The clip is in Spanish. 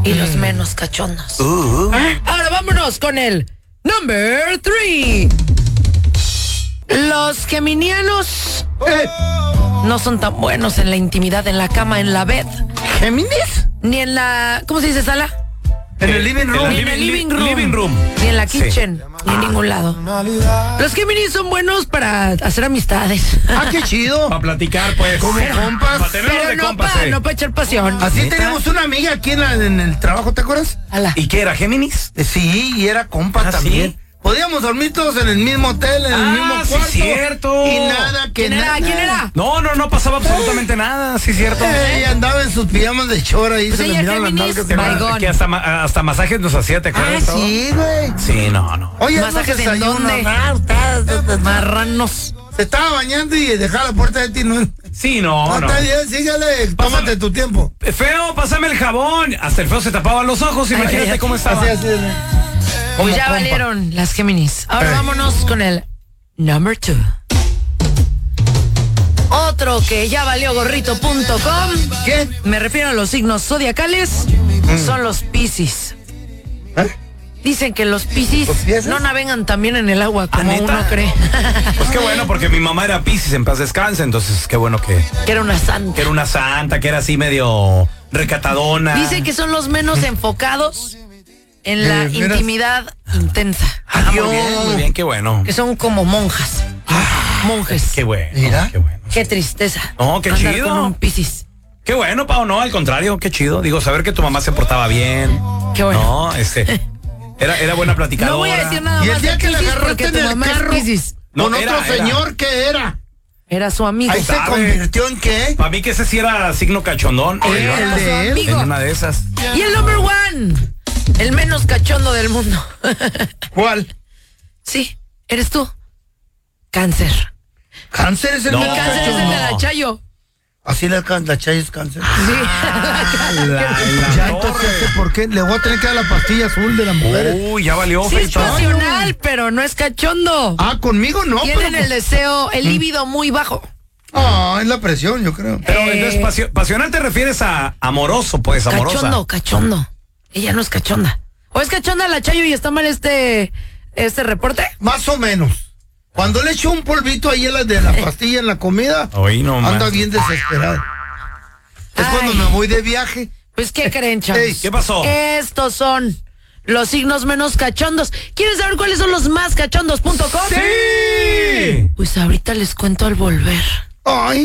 y los menos cachondos. Ahora vámonos con el number 3. Los geminianos no son tan buenos en la intimidad, en la cama, en la bed. ¿Géminis? Ni en la... ¿Cómo se dice, sala? En el living room. Ni en el living room. room. Ni en la kitchen. Ni en ningún lado. Los Géminis son buenos para hacer amistades. Ah, qué chido. Para platicar, pues. Como compas. Para tenerlos Pero de no compas, para echar pasión. Así ¿Neta? teníamos una amiga aquí en el trabajo, ¿te acuerdas? Ala. ¿Y qué era, Géminis? Sí, y era compa ¿Ah, también. sí? Podíamos dormir todos en el mismo hotel, en el mismo sí, cuarto. cierto. Y nada, que ¿Quién era? nada. ¿Quién era? No pasaba absolutamente nada, sí, cierto. Ella andaba en sus pijamas de chora ahí, Pues se le ella miraban las Géminis, nalgas. ¿Te acuerdas Maigón. que hasta masajes nos hacía, ¿te acuerdas? todo? Sí, güey. Sí, no. Oye, ¿Masajes en desayuno, dónde? Marranos. se estaba bañando y dejaba la puerta de ti. No, Sí, no. está bien, sígale, tómate tu tiempo. Feo, pásame el jabón. Hasta el feo se tapaba los ojos, imagínate cállate. cómo estaba. Así. Como Pues ya compa. valieron las Géminis. Ahora Ey. vámonos con el number 2. Otro que ya valió gorrito.com. ¿Qué? Me refiero a los signos zodiacales. Son los Piscis. ¿Eh? Dicen que los Piscis ¿Los Piscis? no navegan también en el agua como ¿neta? uno cree. Pues qué bueno, porque mi mamá era Piscis, en paz descanse, entonces qué bueno que Que era una santa. era una santa, que era así medio recatadona. Dicen que son los menos enfocados en la ¿De veras? intimidad intensa. Ah, muy bien, qué bueno. Que son como monjas. Monjes. Qué bueno. Mira. Qué bueno. Qué tristeza. No, qué andar chido. con un Piscis. Qué bueno, Pau, no, al contrario, qué chido. Digo, saber que tu mamá se portaba bien. Qué bueno. No, era buena platicadora. No voy a decir nada Y el más día de que la Piscis agarraste porque en tu el mamá es carro Piscis. No, con era- otro señor, ¿qué era? Era su amigo. Ahí se sabe. convirtió en qué? Para mí que ese sí era signo cachondón. Era el su de él. amigo. En una de esas. Y el number 1, el menos cachondo del mundo. ¿Cuál? Sí, eres tú. Cáncer. ¿Cáncer es el No. menos Cáncer es el cachondo? de la Chayo. Así la Chayo es cáncer. Sí. Ya entonces, ¿por qué? Le voy a tener que dar la pastilla azul de la mujer. Uy, ya valió, Sí es feito. pasional, pero no es cachondo. Ah, conmigo no, Tienen pero... el deseo, el líbido muy bajo. Ah, es la presión, yo creo. Pero entonces pasional te refieres a amoroso, pues, amorosa. Cachondo. Ella no es cachonda. ¿O es cachonda la Chayo y está mal este reporte? Más o menos. Cuando le echo un polvito ahí en la de la pastilla en la comida, Hoy no más. anda bien desesperado. Es Ay. cuando me voy de viaje. Pues, ¿qué creen, chavos? Ey, ¿Qué pasó? Estos son los signos menos cachondos. ¿Quieren saber cuáles son los más cachondos.com? ¡Sí! Pues ahorita les cuento al volver. Ay.